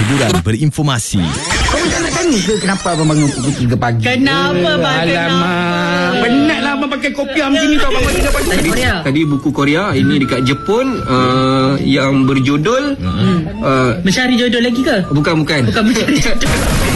hiburan berinformasi. Kau tak nak tanya ke kenapa abang bangun pukul 3 pagi? Kenapa bang? Alamak, penatlah abang pakai kopiah macam ni tau bangun 3 pagi. Tadi buku Korea, ini dekat Jepun, yang berjudul Mencari jodoh lagi ke? Bukan mencari jodoh.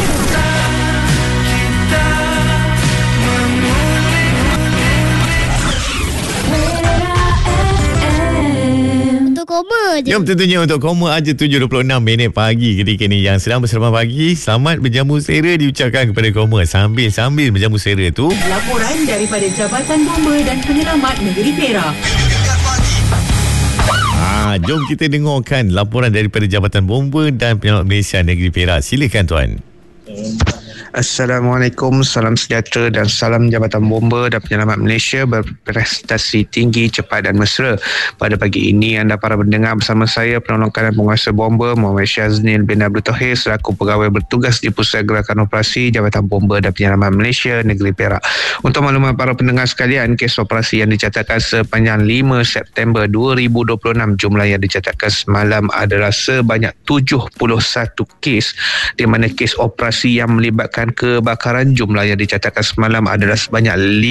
Koma je. Jom tentunya untuk koma aja 7.26 minit pagi ketika ni yang sedang bersama pagi. Selamat berjamu sera diucapkan kepada koma sambil berjamu sera tu. Laporan daripada Jabatan Bomba dan Penyelamat Negeri Perak. Jom kita dengarkan laporan daripada Jabatan Bomba dan Penyelamat Malaysia Negeri Perak. Silakan tuan. Assalamualaikum, salam sejahtera dan salam Jabatan Bomba dan Penyelamat Malaysia berprestasi tinggi, cepat dan mesra. Pada pagi ini anda para pendengar bersama saya Penolong Kanan Penguasa Bomba Muhammad Syaznil bin Abdul Tohir selaku pegawai bertugas di Pusat Gerakan Operasi Jabatan Bomba dan Penyelamat Malaysia Negeri Perak. Untuk maklumat para pendengar sekalian, kes operasi yang dicatatkan sepanjang 5 September 2026, jumlah yang dicatatkan semalam adalah sebanyak 71 kes, di mana kes operasi yang melibatkan kebakaran jumlah yang dicatatkan semalam adalah sebanyak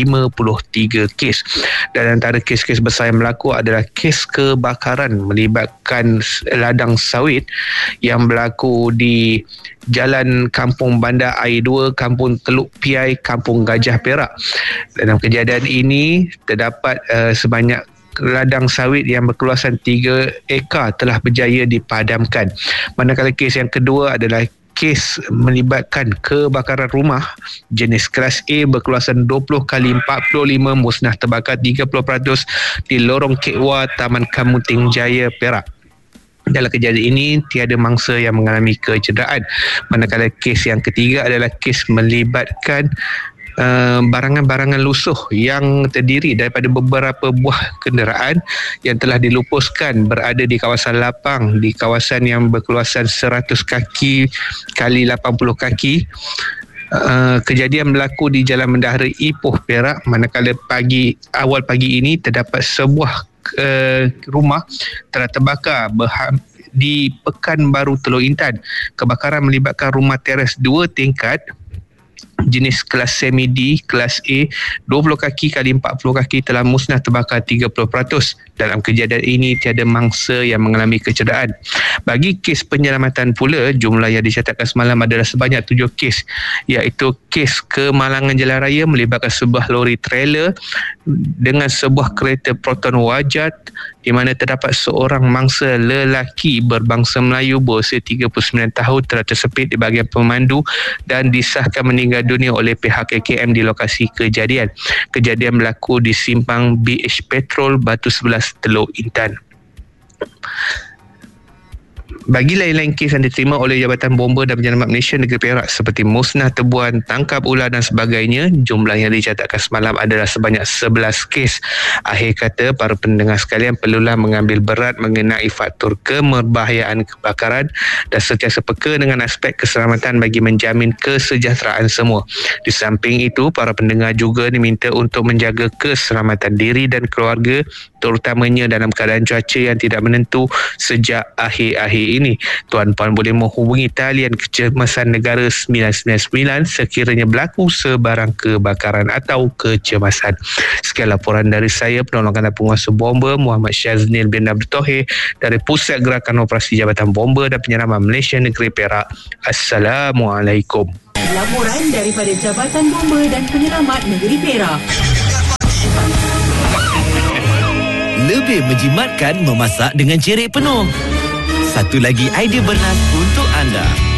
53 kes. Dan antara kes-kes besar yang berlaku adalah kes kebakaran melibatkan ladang sawit yang berlaku di Jalan Kampung Bandar Air 2, Kampung Teluk Piai, Kampung Gajah Perak. Dalam kejadian ini terdapat sebanyak ladang sawit yang berkeluasan 3 ekar telah berjaya dipadamkan. Manakala kes yang kedua adalah kes melibatkan kebakaran rumah jenis kelas A berkeluasan 20x45 musnah terbakar 30% di lorong Kekwa, Taman Kamuting Jaya, Perak. Dalam kejadian ini tiada mangsa yang mengalami kecederaan. Manakala kes yang ketiga adalah kes melibatkan barangan-barangan lusuh yang terdiri daripada beberapa buah kenderaan yang telah dilupuskan berada di kawasan lapang, di kawasan yang berkeluasan 100 kaki kali 80 kaki. Kejadian berlaku di Jalan Mendahara Ipoh, Perak. Manakala awal pagi ini terdapat sebuah rumah telah terbakar di Pekanbaru, Teluk Intan. Kebakaran melibatkan rumah teres 2 tingkat jenis kelas semi D, kelas A, 20 kaki kali 40 kaki telah musnah terbakar 30%. Dalam kejadian ini tiada mangsa yang mengalami kecederaan. Bagi kes penyelamatan pula, jumlah yang dicatatkan semalam adalah sebanyak 7 kes, iaitu kes kemalangan jalan raya melibatkan sebuah lori trailer dengan sebuah kereta Proton Wajat, di mana terdapat seorang mangsa lelaki berbangsa Melayu berusia 39 tahun telah tersepit di bahagian pemandu dan disahkan meninggal dunia oleh pihak KKM di lokasi kejadian. Kejadian berlaku di simpang BH Petrol Batu 11 Teluk Intan. Bagi lain-lain kes yang diterima oleh Jabatan Bomba dan Penyelamat Malaysia Negeri Perak seperti musnah tebuan, tangkap ular dan sebagainya, jumlah yang dicatatkan semalam adalah sebanyak 11 kes. Akhir kata, para pendengar sekalian perlulah mengambil berat mengenai faktor kemerbahayaan kebakaran dan sentiasa peka dengan aspek keselamatan bagi menjamin kesejahteraan semua. Di samping itu, para pendengar juga diminta untuk menjaga keselamatan diri dan keluarga, terutamanya dalam keadaan cuaca yang tidak menentu sejak akhir-akhir ini. Tuan-puan boleh menghubungi talian kecemasan negara 999 sekiranya berlaku sebarang kebakaran atau kecemasan. Sekian laporan dari saya, Penolong Kanan Penguasa Bomba Muhammad Syaznil bin Abdul Tohir dari Pusat Gerakan Operasi Jabatan Bomba dan Penyelamat Malaysia Negeri Perak. Assalamualaikum. Laporan daripada Jabatan Bomba dan Penyelamat Negeri Perak. Lebih menjimatkan memasak dengan cerik penuh. Satu lagi idea bernas untuk anda.